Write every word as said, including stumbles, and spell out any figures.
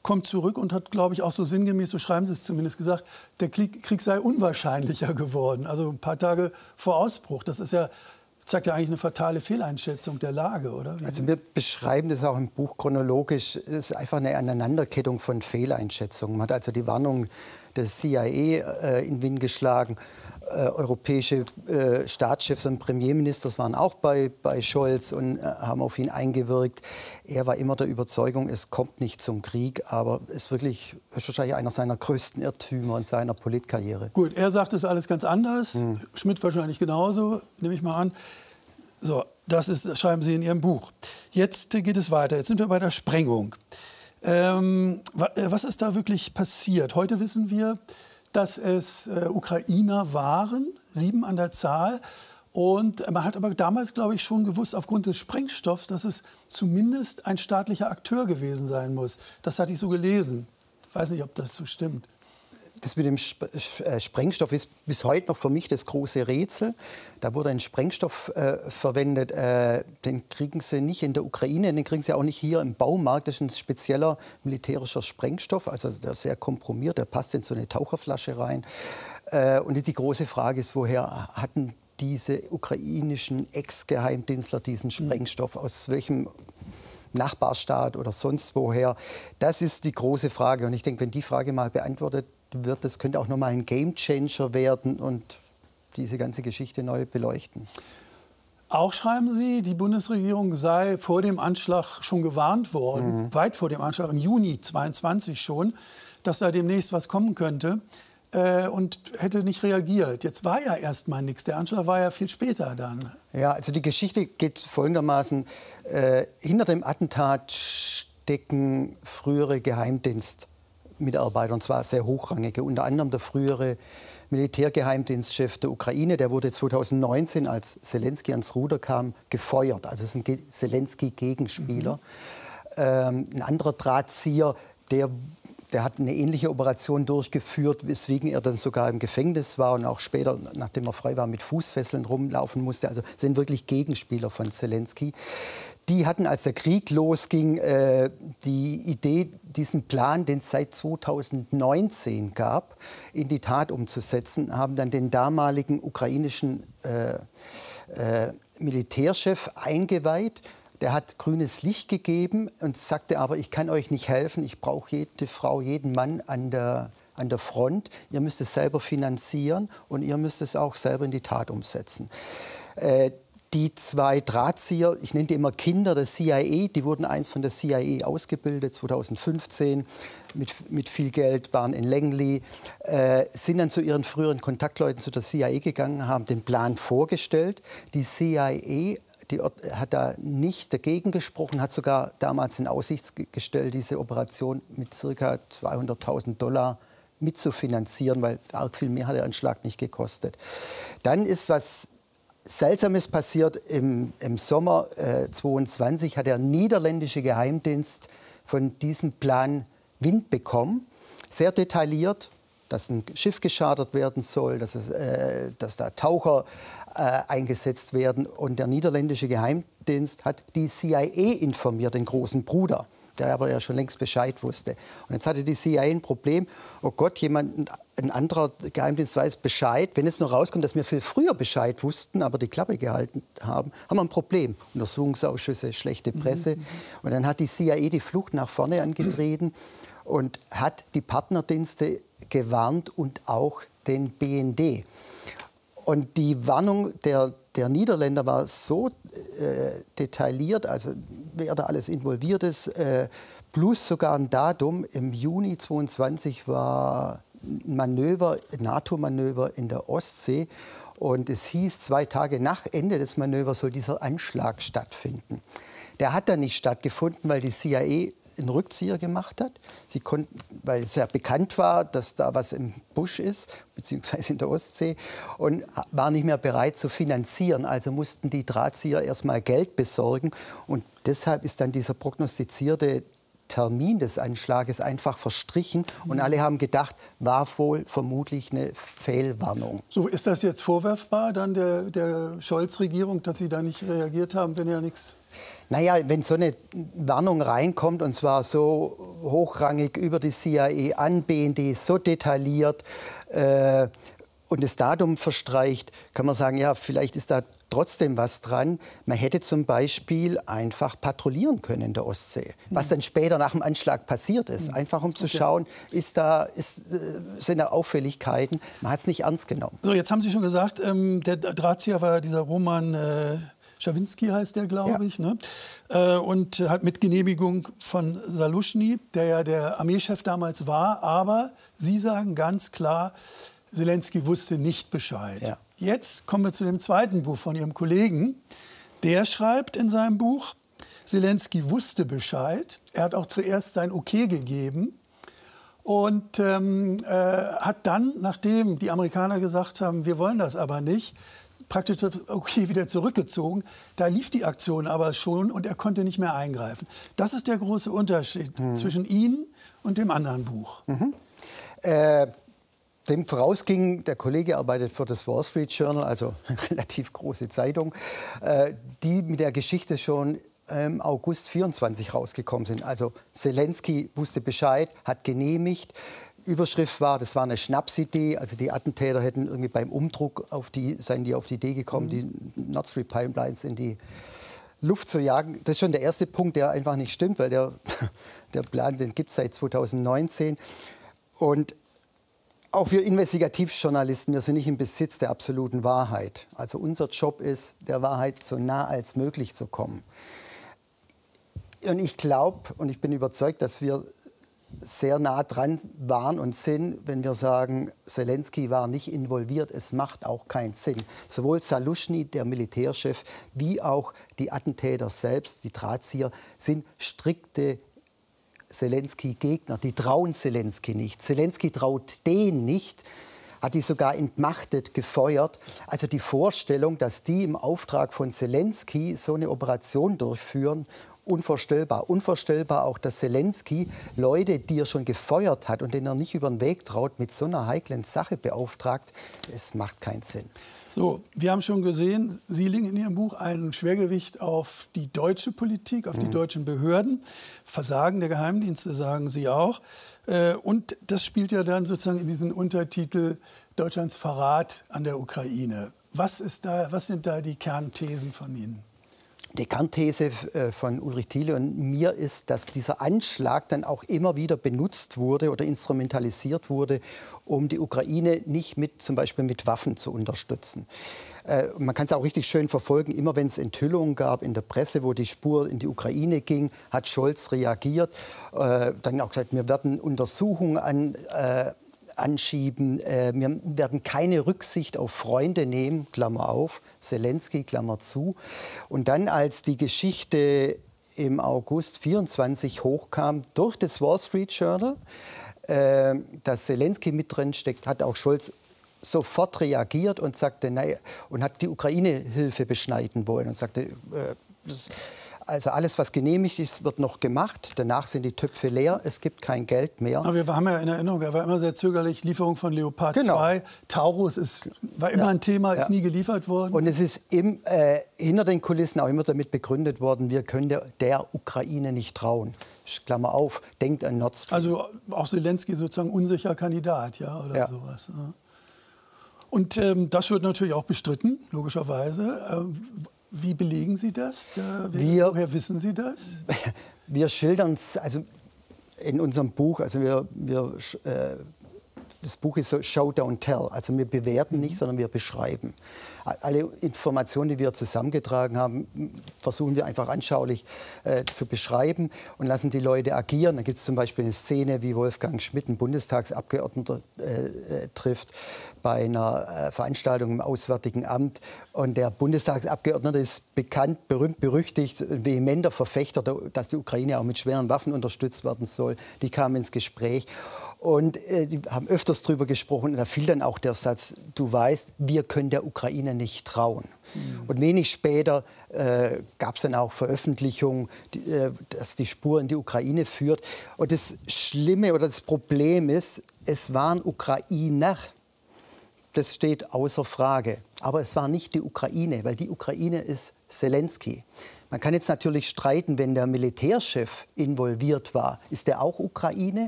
kommt zurück und hat, glaube ich, auch so sinngemäß, so schreiben Sie es zumindest gesagt, der Krieg, Krieg sei unwahrscheinlicher geworden. Also ein paar Tage vor Ausbruch. Das ist ja, zeigt ja eigentlich eine fatale Fehleinschätzung der Lage, oder? Also wir beschreiben das auch im Buch chronologisch. Es ist einfach eine Aneinanderkettung von Fehleinschätzungen. Man hat also die Warnung des C I A äh, in den Wind geschlagen. Äh, europäische äh, Staatschefs und Premierminister waren auch bei, bei Scholz und äh, haben auf ihn eingewirkt. Er war immer der Überzeugung, es kommt nicht zum Krieg, aber es ist wirklich ist wahrscheinlich einer seiner größten Irrtümer in seiner Politkarriere. Gut, er sagt es alles ganz anders, hm. Schmidt wahrscheinlich genauso, nehme ich mal an. So, das ist, das schreiben Sie in Ihrem Buch. Jetzt geht es weiter, jetzt sind wir bei der Sprengung. Ähm, was ist da wirklich passiert? Heute wissen wir, dass es äh, Ukrainer waren, sieben an der Zahl. Und man hat aber damals, glaube ich, schon gewusst, aufgrund des Sprengstoffs, dass es zumindest ein staatlicher Akteur gewesen sein muss. Das hatte ich so gelesen. Ich weiß nicht, ob das so stimmt. Das mit dem Sprengstoff ist bis heute noch für mich das große Rätsel. Da wurde ein Sprengstoff äh, verwendet, äh, den kriegen sie nicht in der Ukraine, den kriegen sie auch nicht hier im Baumarkt. Das ist ein spezieller militärischer Sprengstoff, also der ist sehr komprimiert, der passt in so eine Taucherflasche rein. Äh, und die große Frage ist, woher hatten diese ukrainischen Ex-Geheimdienstler diesen Sprengstoff, aus welchem Nachbarstaat oder sonst woher? Das ist die große Frage. Und ich denke, wenn die Frage mal beantwortet wird, das könnte auch noch mal ein Gamechanger werden und diese ganze Geschichte neu beleuchten. Auch schreiben Sie, die Bundesregierung sei vor dem Anschlag schon gewarnt worden, mhm. weit vor dem Anschlag, im Juni zweiundzwanzig schon, dass da demnächst was kommen könnte äh, und hätte nicht reagiert. Jetzt war ja erst mal nichts. Der Anschlag war ja viel später dann. Ja, also die Geschichte geht folgendermaßen. Äh, hinter dem Attentat stecken frühere Geheimdienstmitarbeiter, und zwar sehr hochrangige, unter anderem der frühere Militärgeheimdienstchef der Ukraine, der wurde zweitausendneunzehn, als Zelensky ans Ruder kam, gefeuert. Also das ist ein Zelensky-Gegenspieler. Mhm. Ähm, ein anderer Drahtzieher, der, der hat eine ähnliche Operation durchgeführt, weswegen er dann sogar im Gefängnis war und auch später, nachdem er frei war, mit Fußfesseln rumlaufen musste. Also sind wirklich Gegenspieler von Zelensky. Die hatten, als der Krieg losging, äh, die Idee, diesen Plan, den es seit zweitausendneunzehn gab, in die Tat umzusetzen, haben dann den damaligen ukrainischen äh, äh, Militärchef eingeweiht. Der hat grünes Licht gegeben und sagte aber, ich kann euch nicht helfen, ich brauche jede Frau, jeden Mann an der, an der Front. Ihr müsst es selber finanzieren und ihr müsst es auch selber in die Tat umsetzen. Äh, Die zwei Drahtzieher, ich nenne die immer Kinder der C I A, die wurden einst von der C I A ausgebildet, zweitausendfünfzehn, mit, mit viel Geld, waren in Langley, äh, sind dann zu ihren früheren Kontaktleuten zu der C I A gegangen, haben den Plan vorgestellt. Die C I A die hat da nicht dagegen gesprochen, hat sogar damals in Aussicht gestellt, diese Operation mit ca. zweihunderttausend Dollar mitzufinanzieren, weil arg viel mehr hat der Anschlag nicht gekostet. Dann ist was Seltsames passiert. Im, im Sommer äh, zweiundzwanzig hat der niederländische Geheimdienst von diesem Plan Wind bekommen. Sehr detailliert, dass ein Schiff geschartert werden soll, dass, es, äh, dass da Taucher äh, eingesetzt werden. Und der niederländische Geheimdienst hat die C I A informiert, den großen Bruder, der aber ja schon längst Bescheid wusste. Und jetzt hatte die C I A ein Problem. Oh Gott, jemand, ein anderer Geheimdienst weiß Bescheid. Wenn es noch rauskommt, dass wir viel früher Bescheid wussten, aber die Klappe gehalten haben, haben wir ein Problem. Untersuchungsausschüsse, schlechte Presse. Mhm. Und dann hat die C I A die Flucht nach vorne angetreten und hat die Partnerdienste gewarnt und auch den B N D. Und die Warnung der Der Niederländer war so äh, detailliert, also wer da alles involviert ist, äh, plus sogar ein Datum. Im Juni zweiundzwanzig war ein Manöver, ein NATO-Manöver in der Ostsee. Und es hieß, zwei Tage nach Ende des Manövers soll dieser Anschlag stattfinden. Der hat dann nicht stattgefunden, weil die C I A einen Rückzieher gemacht hat. Sie konnten, weil es ja bekannt war, dass da was im Busch ist, beziehungsweise in der Ostsee, und war nicht mehr bereit zu finanzieren. Also mussten die Drahtzieher erst mal Geld besorgen. Und deshalb ist dann dieser prognostizierte Termin des Anschlages einfach verstrichen. Und alle haben gedacht, war wohl vermutlich eine Fehlwarnung. So, ist das jetzt vorwerfbar dann der, der Scholz-Regierung, dass sie da nicht reagiert haben, wenn ja nichts Naja, wenn so eine Warnung reinkommt, und zwar so hochrangig über die C I A an B N D, so detailliert, äh, und das Datum verstreicht, kann man sagen, ja, vielleicht ist da trotzdem was dran. Man hätte zum Beispiel einfach patrouillieren können in der Ostsee, was dann später nach dem Anschlag passiert ist. Einfach um zu Okay. schauen, ist da, ist, sind da Auffälligkeiten. Man hat es nicht ernst genommen. So, jetzt haben Sie schon gesagt, ähm, der Drahtzieher war dieser Roman äh, Schawinski, heißt der, glaube Ja. ich. Ne? Äh, und hat mit Genehmigung von Saluschny, der ja der Armeechef damals war. Aber Sie sagen ganz klar, Zelensky wusste nicht Bescheid. Ja. Jetzt kommen wir zu dem zweiten Buch von Ihrem Kollegen. Der schreibt in seinem Buch, Zelensky wusste Bescheid. Er hat auch zuerst sein Okay gegeben und ähm, äh, hat dann, nachdem die Amerikaner gesagt haben, wir wollen das aber nicht, praktisch das Okay wieder zurückgezogen. Da lief die Aktion aber schon und er konnte nicht mehr eingreifen. Das ist der große Unterschied mhm. zwischen Ihnen und dem anderen Buch. Mhm. Äh Dem vorausging, der Kollege arbeitet für das Wall Street Journal, also eine relativ große Zeitung, äh, die mit der Geschichte schon im August vierundzwanzig rausgekommen sind. Also Zelensky wusste Bescheid, hat genehmigt. Überschrift war, das war eine Schnapsidee. Also die Attentäter hätten irgendwie beim Umdruck auf die, seien die auf die Idee gekommen, mhm. die Nord Stream Pipelines in die Luft zu jagen. Das ist schon der erste Punkt, der einfach nicht stimmt, weil der, der Plan, den gibt es seit zweitausendneunzehn. Und auch wir Investigativjournalisten, wir sind nicht im Besitz der absoluten Wahrheit. Also unser Job ist, der Wahrheit so nah als möglich zu kommen. Und ich glaube und ich bin überzeugt, dass wir sehr nah dran waren und sind, wenn wir sagen, Zelensky war nicht involviert. Es macht auch keinen Sinn. Sowohl Saluschny, der Militärchef, wie auch die Attentäter selbst, die Drahtzieher, sind strikte Zelensky-Gegner, die trauen Zelensky nicht. Zelensky traut denen nicht, hat die sogar entmachtet, gefeuert. Also die Vorstellung, dass die im Auftrag von Zelensky so eine Operation durchführen, unvorstellbar. Unvorstellbar auch, dass Zelensky Leute, die er schon gefeuert hat und denen er nicht über den Weg traut, mit so einer heiklen Sache beauftragt. Es macht keinen Sinn. So, wir haben schon gesehen, Sie legen in Ihrem Buch ein Schwergewicht auf die deutsche Politik, auf die mhm. deutschen Behörden. Versagen der Geheimdienste, sagen Sie auch. Und das spielt ja dann sozusagen in diesen Untertitel Deutschlands Verrat an der Ukraine. Was ist da, was sind da die Kernthesen von Ihnen? Die Kernthese von Ulrich Thiele und mir ist, dass dieser Anschlag dann auch immer wieder benutzt wurde oder instrumentalisiert wurde, um die Ukraine nicht mit, zum Beispiel mit Waffen zu unterstützen. Äh, man kann es auch richtig schön verfolgen. Immer wenn es Enthüllungen gab in der Presse, wo die Spur in die Ukraine ging, hat Scholz reagiert. Äh, dann auch gesagt, wir werden Untersuchungen an äh, anschieben. Äh, wir werden keine Rücksicht auf Freunde nehmen, Klammer auf, Zelensky, Klammer zu. Und dann, als die Geschichte im August vierundzwanzig hochkam durch das Wall Street Journal, äh, dass Zelensky mit drin steckt, hat auch Scholz sofort reagiert und sagte, naja, und hat die Ukraine-Hilfe beschneiden wollen und sagte, äh, das, also alles, was genehmigt ist, wird noch gemacht. Danach sind die Töpfe leer, es gibt kein Geld mehr. Aber wir haben ja in Erinnerung, er war immer sehr zögerlich. Lieferung von Leopard genau. zwei, Taurus ist, war immer ja. ein Thema, ist ja. nie geliefert worden. Und es ist im, äh, hinter den Kulissen auch immer damit begründet worden, wir können der, der Ukraine nicht trauen. Klammer auf, denkt an Nord Stream. Also auch Zelensky sozusagen unsicherer Kandidat, ja, oder ja. sowas. Ja. Und ähm, das wird natürlich auch bestritten, logischerweise. Ähm, Wie belegen Sie das? Wir, Woher wissen Sie das? Wir schildern es also in unserem Buch. Also wir, wir, äh, das Buch ist so Show, Don't Tell. Also wir bewerten nicht, sondern wir beschreiben. Alle Informationen, die wir zusammengetragen haben, versuchen wir einfach anschaulich äh, zu beschreiben und lassen die Leute agieren. Da gibt es zum Beispiel eine Szene, wie Wolfgang Schmidt, ein Bundestagsabgeordneter, äh, äh, trifft bei einer äh, Veranstaltung im Auswärtigen Amt. Und der Bundestagsabgeordnete ist bekannt, berühmt, berüchtigt, ein vehementer Verfechter, dass die Ukraine auch mit schweren Waffen unterstützt werden soll. Die kamen ins Gespräch. Und äh, die haben öfters darüber gesprochen. Und da fiel dann auch der Satz, du weißt, wir können der Ukraine nicht trauen. Mhm. Und wenig später äh, gab es dann auch Veröffentlichungen, die, äh, dass die Spur in die Ukraine führt. Und das Schlimme oder das Problem ist, es waren Ukrainer. Das steht außer Frage. Aber es war nicht die Ukraine, weil die Ukraine ist Zelensky. Man kann jetzt natürlich streiten, wenn der Militärchef involviert war, ist der auch Ukraine?